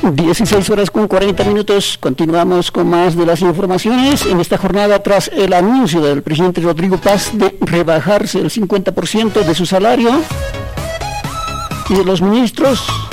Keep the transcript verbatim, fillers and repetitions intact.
dieciséis horas con cuarenta minutos, continuamos con más de las informaciones. En esta jornada, tras el anuncio del presidente Rodrigo Paz de rebajarse el cincuenta por ciento de su salario y de los ministros,